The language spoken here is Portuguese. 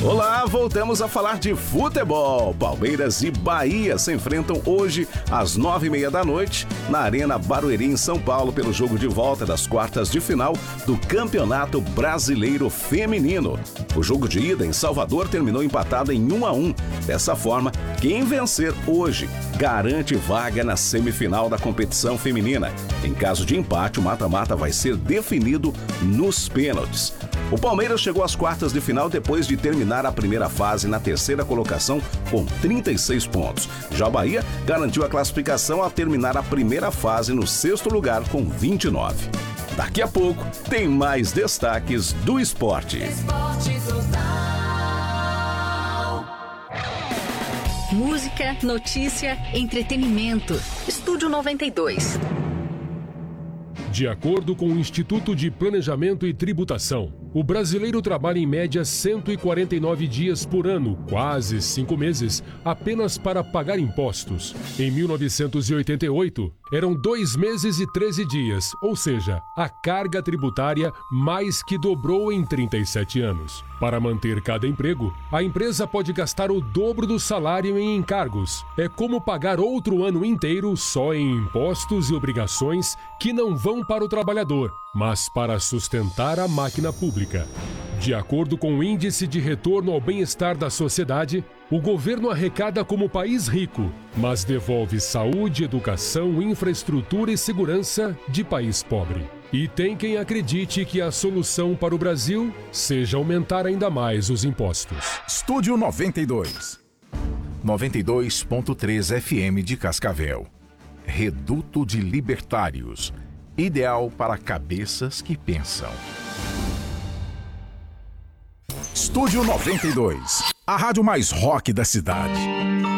Olá, voltamos a falar de futebol. Palmeiras e Bahia se enfrentam hoje às 9h30 da noite na Arena Barueri, em São Paulo, pelo jogo de volta das quartas de final do Campeonato Brasileiro Feminino. O jogo de ida em Salvador terminou empatado em 1-1. Dessa forma, quem vencer hoje garante vaga na semifinal da competição feminina. Em caso de empate, o mata-mata vai ser definido nos pênaltis. O Palmeiras chegou às quartas de final depois de terminar a primeira fase na terceira colocação com 36 pontos. Já o Bahia garantiu a classificação ao terminar a primeira fase no sexto lugar com 29. Daqui a pouco tem mais destaques do esporte. Música, notícia, entretenimento. Estúdio 92. De acordo com o Instituto de Planejamento e Tributação, o brasileiro trabalha em média 149 dias por ano, quase 5 meses, apenas para pagar impostos. Em 1988, eram 2 meses e 13 dias, ou seja, a carga tributária mais que dobrou em 37 anos. Para manter cada emprego, a empresa pode gastar o dobro do salário em encargos. É como pagar outro ano inteiro só em impostos e obrigações que não vão para o trabalhador, mas para sustentar a máquina pública. De acordo com o Índice de Retorno ao Bem-Estar da Sociedade, o governo arrecada como país rico, mas devolve saúde, educação, infraestrutura e segurança de país pobre. E tem quem acredite que a solução para o Brasil seja aumentar ainda mais os impostos. Estúdio 92. 92.3 FM de Cascavel. Reduto de Libertários. Ideal para cabeças que pensam. Estúdio 92. A rádio mais rock da cidade.